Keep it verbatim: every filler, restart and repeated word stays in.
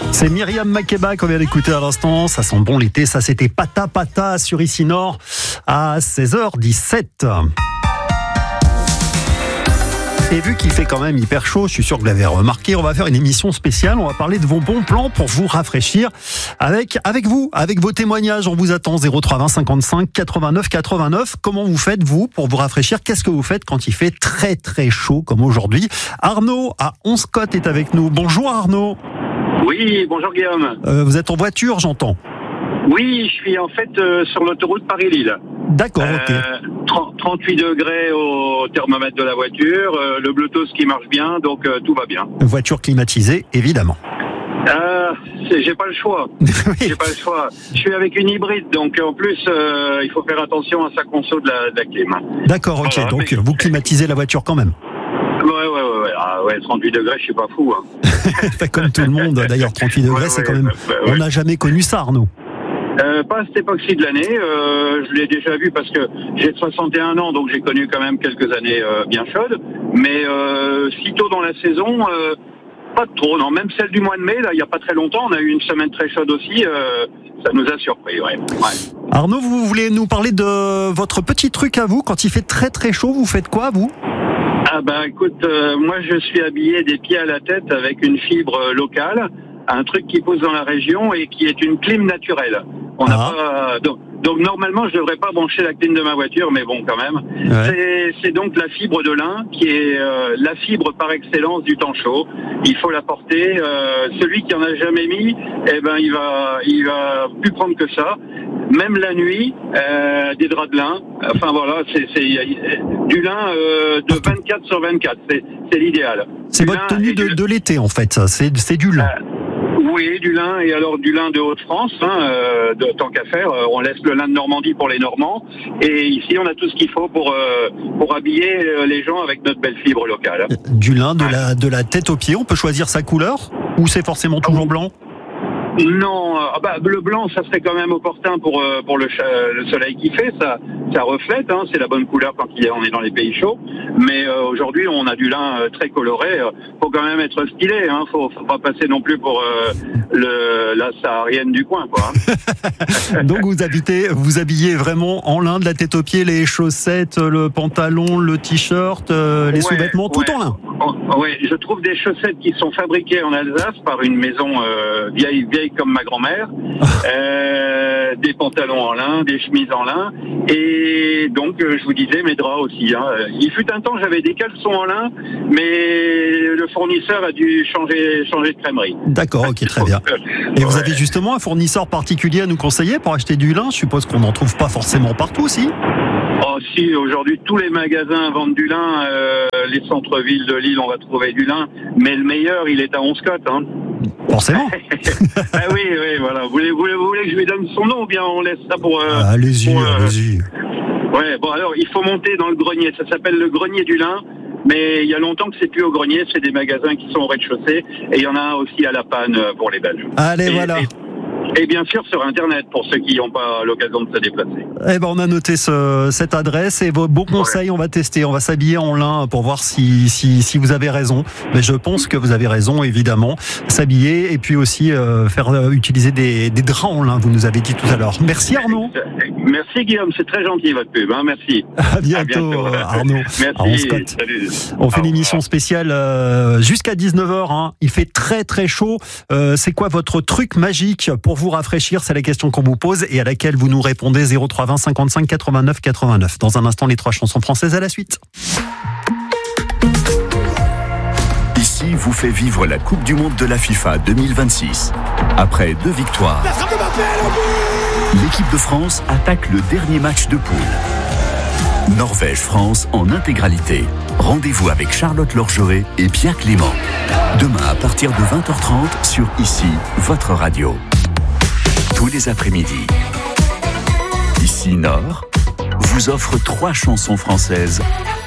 C'est Myriam Makeba qu'on vient d'écouter à l'instant. Ça sent bon l'été. Ça, c'était Pata Pata sur Ici Nord à seize heures dix-sept. Et vu qu'il fait quand même hyper chaud, je suis sûr que vous l'avez remarqué, on va faire une émission spéciale. On va parler de vos bons plans pour vous rafraîchir avec, avec vous, avec vos témoignages. On vous attend zéro trois vingt cinquante-cinq quatre-vingt-neuf quatre-vingt-neuf. Comment vous faites, vous, pour vous rafraîchir? Qu'est-ce que vous faites quand il fait très très chaud comme aujourd'hui? Arnaud à Onskotte est avec nous. Bonjour Arnaud. Oui, bonjour Guillaume. Euh, vous êtes en voiture, j'entends. Oui, je suis en fait euh, sur l'autoroute Paris-Lille. D'accord, euh, ok. trente-huit degrés au thermomètre de la voiture, euh, le Bluetooth qui marche bien, donc euh, tout va bien. Voiture climatisée, évidemment. Euh, c'est, j'ai pas le choix. Oui. J'ai pas le choix. Je suis avec une hybride, donc en plus, euh, il faut faire attention à sa conso de la, de la clim. D'accord, ok. Voilà, donc mais... vous climatisez la voiture quand même. Ouais, ouais, ouais, ouais. Ah, ouais, trente-huit degrés, je suis pas fou. Hein. Comme tout le monde, d'ailleurs, trente-huit degrés, ouais, c'est ouais, quand même... ouais, ouais. On n'a jamais connu ça, Arnaud. Euh, pas à cette époque-ci de l'année, euh, je l'ai déjà vu parce que j'ai soixante et un ans, donc j'ai connu quand même quelques années euh, bien chaudes, mais euh, si tôt dans la saison, euh, pas trop, non, même celle du mois de mai, là, il n'y a pas très longtemps, on a eu une semaine très chaude aussi, euh, ça nous a surpris, ouais. ouais. Arnaud, vous voulez nous parler de votre petit truc à vous, quand il fait très très chaud, vous faites quoi, vous? Ah bah écoute, euh, moi je suis habillé des pieds à la tête avec une fibre euh, locale, un truc qui pousse dans la région et qui est une clim naturelle. On n'a Ah. pas, donc, donc normalement je devrais pas brancher la clim de ma voiture, mais bon quand même. Ouais. C'est, c'est donc la fibre de lin qui est euh, la fibre par excellence du temps chaud. Il faut la porter. Euh, celui qui en a jamais mis, eh ben il va, il va plus prendre que ça. Même la nuit, euh, des draps de lin. Enfin voilà, c'est, c'est du lin euh, de vingt-quatre sur vingt-quatre. C'est, c'est l'idéal. C'est Du votre lin tenue et de, du- de l'été, en fait, ça. C'est, c'est du lin. Euh, Oui, du lin, et alors du lin de Haute-France, hein, euh, de, tant qu'à faire, euh, on laisse le lin de Normandie pour les Normands, et ici on a tout ce qu'il faut pour euh, pour habiller euh, les gens avec notre belle fibre locale. Du lin, de la, de la tête aux pieds, on peut choisir sa couleur? Ou c'est forcément toujours blanc? Non, euh, ah bah, le blanc, ça serait quand même opportun pour euh, pour le, cha- le soleil qui fait, ça ça reflète, hein, c'est la bonne couleur quand il est, on est dans les pays chauds. Mais euh, aujourd'hui, on a du lin euh, très coloré. Euh, faut quand même être stylé, hein, faut, faut pas passer non plus pour euh, le la saharienne du coin, quoi. Hein. Donc vous habitez, vous habillez vraiment en lin de la tête aux pieds, les chaussettes, le pantalon, le t-shirt, euh, les Ouais, sous-vêtements, tout ouais. en lin. Oh, oui, je trouve des chaussettes qui sont fabriquées en Alsace par une maison euh, vieille, vieille comme ma grand-mère, euh, des pantalons en lin, des chemises en lin, et donc euh, je vous disais mes draps aussi. Hein. Il fut un temps j'avais des caleçons en lin, mais le fournisseur a dû changer, changer de crèmerie. D'accord, ok, très bien. Et vous Ouais. avez justement un fournisseur particulier à nous conseiller pour acheter du lin? Je suppose qu'on n'en trouve pas forcément partout, si? Oh si, aujourd'hui tous les magasins vendent du lin, euh, les centres-villes de Lille on va trouver du lin, mais le meilleur il est à Onskotte. Hein. Forcément. Ah oui, oui, voilà. Vous voulez, vous, voulez, vous voulez que je lui donne son nom ou bien on laisse ça pour... Euh, Ah, allez-y, pour, euh, allez-y. Ouais, bon alors il faut monter dans le grenier, ça s'appelle le grenier du lin, mais il y a longtemps que c'est plus au grenier, c'est des magasins qui sont au rez-de-chaussée, et il y en a un aussi à La Panne euh, pour les Belges. Allez, Et- voilà. Et, et bien sûr sur Internet pour ceux qui n'ont pas l'occasion de se déplacer. Eh ben, on a noté ce, cette adresse et vos beaux conseils, on va tester, on va s'habiller en lin pour voir si, si, si vous avez raison. Mais je pense que vous avez raison, évidemment. S'habiller et puis aussi euh, faire euh, utiliser des, des draps en lin, vous nous avez dit tout à l'heure. Merci Arnaud. Merci Guillaume, c'est très gentil votre pub, hein, merci. À bientôt, À bientôt. euh, Arnaud. À Merci, Onskotte. salut. On fait Au une émission revoir. spéciale euh, jusqu'à dix-neuf heures. Hein. Il fait très très chaud. Euh, c'est quoi votre truc magique pour vous rafraîchir? C'est la question qu'on vous pose et à laquelle vous nous répondez zéro trois vingt cinquante-cinq quatre-vingt-neuf quatre-vingt-neuf. Dans un instant, les trois chansons françaises à la suite. Ici vous fait vivre la Coupe du Monde de la FIFA deux mille vingt-six. Après deux victoires, l'équipe de France attaque le dernier match de poule. Norvège-France en intégralité. Rendez-vous avec Charlotte Lorgeret et Pierre Clément. Demain à partir de vingt heures trente sur Ici, votre radio. Tous les après-midi. Ici Nord vous offre trois chansons françaises